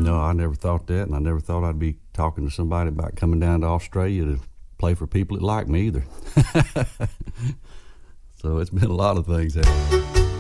No, I never thought that, and I never thought I'd be talking to somebody about coming down to Australia to play for people that like me either. So it's been a lot of things.